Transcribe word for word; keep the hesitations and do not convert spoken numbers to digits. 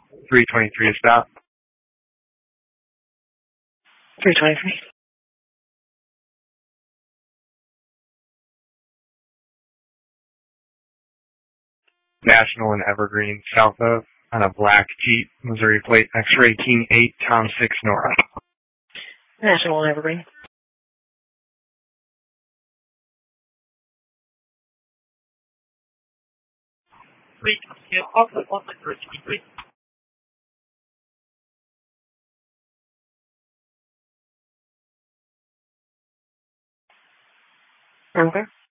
three twenty-three to stop. three twenty-three. National and Evergreen, south of, on a black Jeep, Missouri plate, X-ray King eight, Tom six, Nora. National and Evergreen. three twenty-two, also one three twenty-three. Okay.